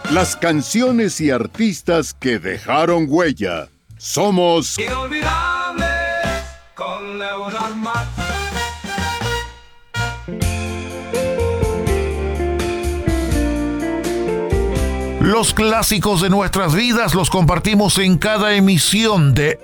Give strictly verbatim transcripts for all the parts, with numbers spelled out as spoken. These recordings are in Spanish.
Las canciones y artistas que dejaron huella. Somos Inolvidables con Leonard Max. Los clásicos de nuestras vidas los compartimos en cada emisión de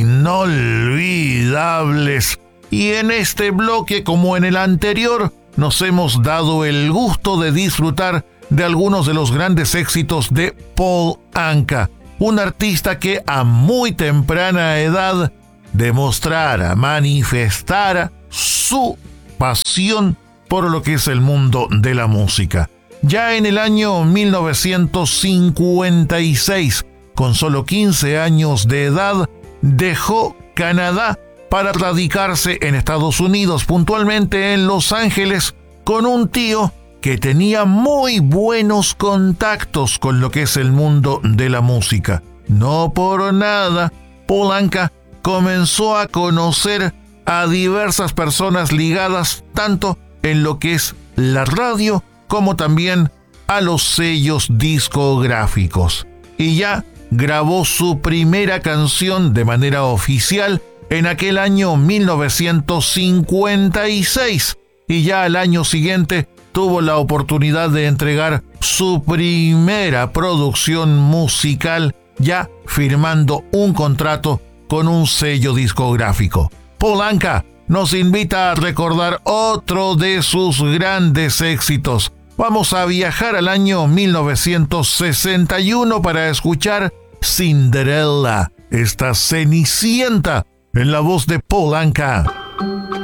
Inolvidables. Y en este bloque, como en el anterior, nos hemos dado el gusto de disfrutar de algunos de los grandes éxitos de Paul Anka, un artista que a muy temprana edad demostrara, manifestara su pasión por lo que es el mundo de la música. Ya en el año mil novecientos cincuenta y seis, con solo quince años de edad, dejó Canadá para radicarse en Estados Unidos, puntualmente en Los Ángeles, con un tío que tenía muy buenos contactos con lo que es el mundo de la música. No por nada, Paul Anka comenzó a conocer a diversas personas ligadas tanto en lo que es la radio como también a los sellos discográficos. Y ya grabó su primera canción de manera oficial en aquel año mil novecientos cincuenta y seis. Y ya al año siguiente tuvo la oportunidad de entregar su primera producción musical, ya firmando un contrato con un sello discográfico. Paul Anka nos invita a recordar otro de sus grandes éxitos. Vamos a viajar al año mil novecientos sesenta y uno para escuchar Cinderella, esta Cenicienta, en la voz de Paul Anka.